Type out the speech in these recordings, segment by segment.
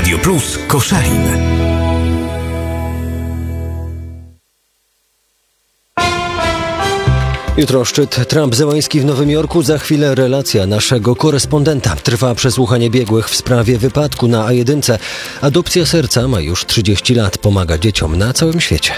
Radio Plus Koszalin. Jutro szczyt Trump-Zełański w Nowym Jorku, za chwilę relacja naszego korespondenta. Trwa przesłuchanie biegłych w sprawie wypadku na A1. Adopcja serca ma już 30 lat, pomaga dzieciom na całym świecie.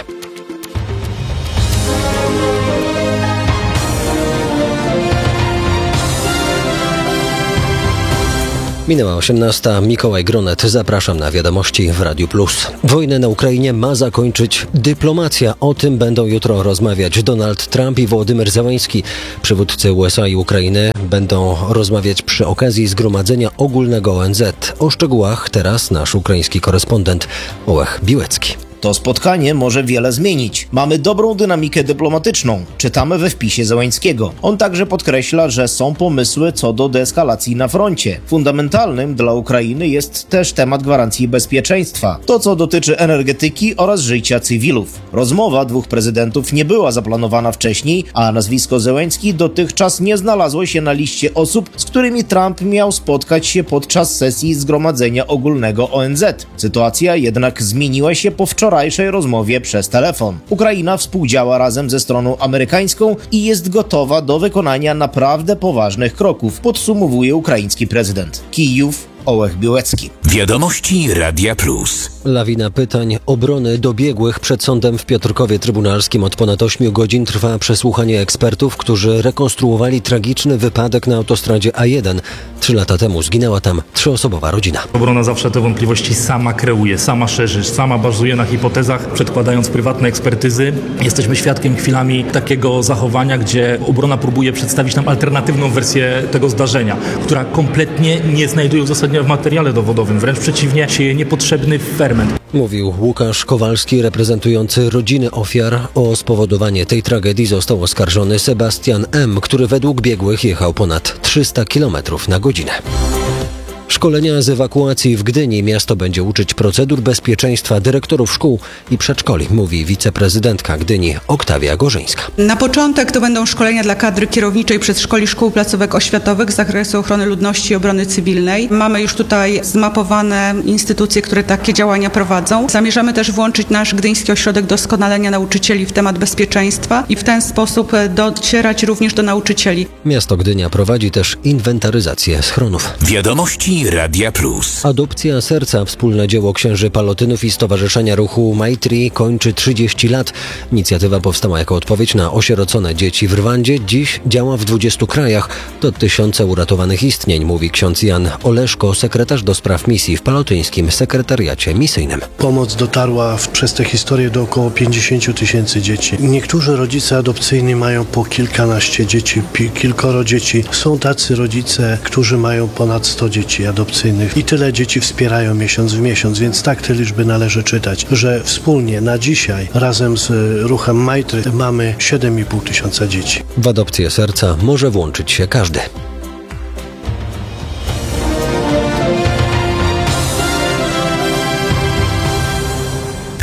Minęła 18. Mikołaj Gronet. Zapraszam na wiadomości w Radiu Plus. Wojnę na Ukrainie ma zakończyć dyplomacja. O tym będą jutro rozmawiać Donald Trump i Wołodymyr Zełański. Przywódcy USA i Ukrainy będą rozmawiać przy okazji Zgromadzenia Ogólnego ONZ. O szczegółach teraz nasz ukraiński korespondent Ołech Biłecki. To spotkanie może wiele zmienić. Mamy dobrą dynamikę dyplomatyczną, czytamy we wpisie Zełańskiego. On także podkreśla, że są pomysły co do deeskalacji na froncie. Fundamentalnym dla Ukrainy jest też temat gwarancji bezpieczeństwa. To, co dotyczy energetyki oraz życia cywilów. Rozmowa dwóch prezydentów nie była zaplanowana wcześniej, a nazwisko Zełański dotychczas nie znalazło się na liście osób, z którymi Trump miał spotkać się podczas sesji Zgromadzenia Ogólnego ONZ. Sytuacja jednak zmieniła się po wczorajszej rozmowie przez telefon. Ukraina współdziała razem ze stroną amerykańską i jest gotowa do wykonania naprawdę poważnych kroków, podsumowuje ukraiński prezydent. Kijów, Ołech Biłecki. Wiadomości Radia Plus. Lawina pytań obrony do biegłych przed sądem w Piotrkowie Trybunalskim. Od ponad 8 godzin trwa przesłuchanie ekspertów, którzy rekonstruowali tragiczny wypadek na autostradzie A1. 3 lata temu zginęła tam 3-osobowa rodzina. Obrona zawsze te wątpliwości sama kreuje, sama szerzy, sama bazuje na hipotezach, przedkładając prywatne ekspertyzy. Jesteśmy świadkiem chwilami takiego zachowania, gdzie obrona próbuje przedstawić nam alternatywną wersję tego zdarzenia, która kompletnie nie znajduje uzasadnienia w materiale dowodowym, wręcz przeciwnie, sieje niepotrzebny ferment. Mówił Łukasz Kowalski, reprezentujący rodziny ofiar. O spowodowanie tej tragedii został oskarżony Sebastian M., który według biegłych jechał ponad 300 km na godzinę. Szkolenia z ewakuacji w Gdyni. Miasto będzie uczyć procedur bezpieczeństwa dyrektorów szkół i przedszkoli, mówi wiceprezydentka Gdyni Oktawia Gorzyńska. Na początek to będą szkolenia dla kadry kierowniczej przedszkoli, szkół, placówek oświatowych z zakresu ochrony ludności i obrony cywilnej. Mamy już tutaj zmapowane instytucje, które takie działania prowadzą. Zamierzamy też włączyć nasz Gdyński Ośrodek Doskonalenia Nauczycieli w temat bezpieczeństwa i w ten sposób docierać również do nauczycieli. Miasto Gdynia prowadzi też inwentaryzację schronów. Wiadomości Radia Plus. Adopcja serca, wspólne dzieło księży Palotynów i Stowarzyszenia Ruchu Maitri, kończy 30 lat. Inicjatywa powstała jako odpowiedź na osierocone dzieci w Rwandzie. Dziś działa w 20 krajach. To tysiące uratowanych istnień, mówi ksiądz Jan Oleszko, sekretarz do spraw misji w Palotyńskim Sekretariacie Misyjnym. Pomoc dotarła przez tę historię do około 50 000 dzieci. Niektórzy rodzice adopcyjni mają po kilkanaście dzieci, kilkoro dzieci. Są tacy rodzice, którzy mają ponad 100 dzieci adopcyjnych i tyle dzieci wspierają miesiąc w miesiąc, więc tak te liczby należy czytać, że wspólnie na dzisiaj razem z ruchem Maitry mamy 7,5 tysiąca dzieci. W adopcję serca może włączyć się każdy.